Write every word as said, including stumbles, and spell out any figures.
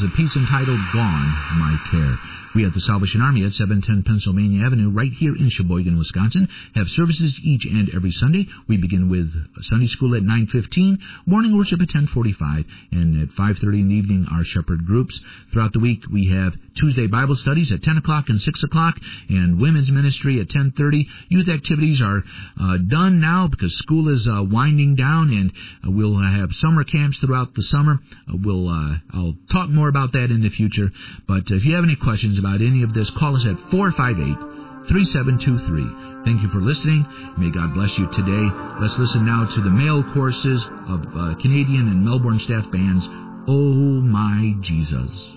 a piece entitled Gone My Care. We at the Salvation Army at seven ten Pennsylvania Avenue, right here in Sheboygan, Wisconsin, have services each and every Sunday. We begin with Sunday school at nine fifteen, morning worship at ten forty-five, and at five thirty in the evening, our shepherd groups. Throughout the week, we have Tuesday Bible studies at ten o'clock and six o'clock, and women's ministry at ten thirty. Youth activities are uh, done now because school is uh, winding down, and uh, we'll have summer camps throughout the summer. Uh, we'll uh, I'll talk more about that in the future. But if you have any questions about any of this, call us at four five eight, three seven two three. Thank you for listening. May God bless you today. Let's listen now to the male choruses of uh, Canadian and Melbourne staff bands, Oh My Jesus.